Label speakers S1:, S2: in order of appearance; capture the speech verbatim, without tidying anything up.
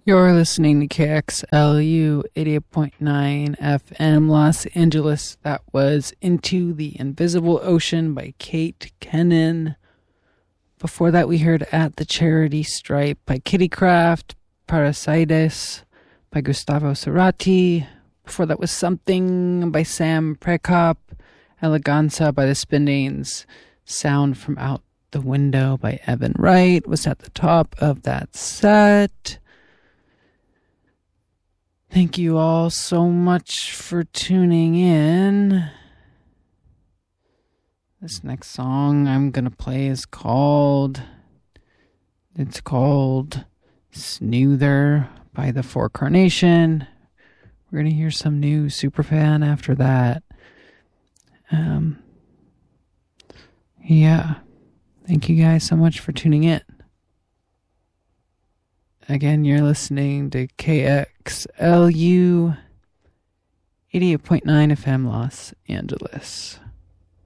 S1: You're listening to K X L U eighty-eight point nine F M Los Angeles. That was Into the Invisible Ocean by Kate Kennan. Before that, we heard At the Charity Stripe by Kitty Craft, Parasites by Gustavo Cerati. Before that was Something by Sam Prekop, Eleganza by the Spindings, Sound from Out the Window by Evan Wright was at the top of that set. Thank you all so much for tuning in. This next song I'm going to play is called, it's called Snoother by The Four Carnation. We're going to hear some new Superfan after that. Um, yeah. Thank you guys so much for tuning in. Again, you're listening to K X L U eighty-eight point nine F M Los Angeles.